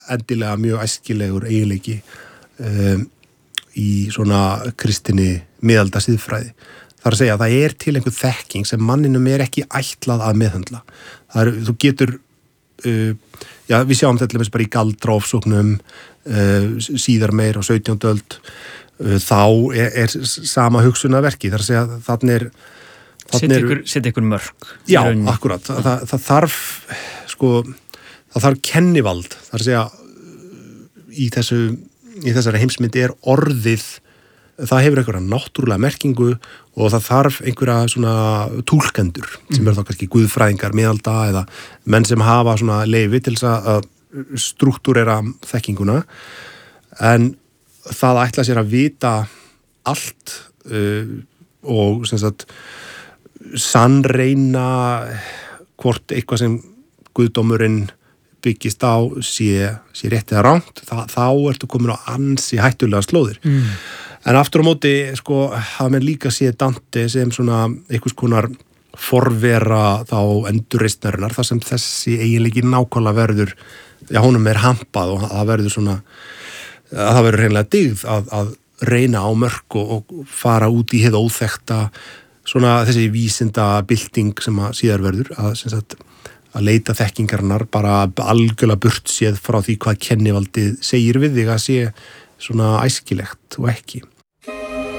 endilega mjög æskilegur eiginleiki í svona kristinni miðalda siðfræði. Það að segja að það til einhver þekking sem manninum ekki ætlað að meðhöndla. Þú getur, við sjáum þetta bara í galdraofsóknum, síðar meir á 17. öld, þá sama hugsunarverki. Það að segja að þarna Setja ykkur mörk. Já, akkurat. Það þarf, það þarf kennivald. Það að segja, í þessari heimsmynd orðið, það hefur einhverja náttúrulega merkingu og það þarf einhverja svona túlkendur sem þá kannski guðfræðingar miðalda eða menn sem hafa svona leyfi til þess að struktúrera þekkinguna en það ætla sér að vita allt og sem sagt sannreina hvort eitthvað sem guðdómurinn byggist á sé rétt eða rangt, þá ertu komin á ansi hættulega slóðir. En aftur á móti, hafa menn líka séð Dante sem svona einhvers konar forvera þá endurreisnarinnar, þar sem þessi eiginleiki nákvæmlega verður, honum hampað og það verður svona, að það verður hreinlega dyggð að reyna á mörk og fara út í hið óþekkta, svona þessi vísindabylting sem að síðar verður, að leita þekkingarinnar bara algjörlega burt séð frá því hvað kennivaldið segir við þig að sé svona æskilegt og ekki.